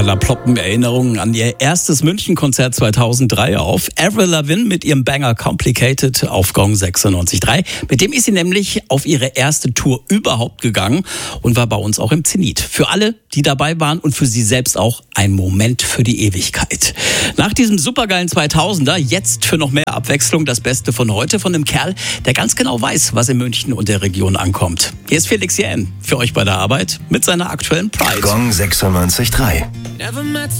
Da ploppen Erinnerungen an ihr erstes München-Konzert 2003 auf. Avril Lavigne mit ihrem Banger Complicated auf Gong 96.3. Mit dem ist sie nämlich auf ihre erste Tour überhaupt gegangen und war bei uns auch im Zenit. Für alle, die dabei waren und für sie selbst auch ein Moment für die Ewigkeit. Nach diesem supergeilen 2000er, jetzt für noch mehr Abwechslung das Beste von heute von einem Kerl, der ganz genau weiß, was in München und der Region ankommt. Hier ist Felix Jähn für euch bei der Arbeit mit seiner aktuellen Pride. Gong 96.3.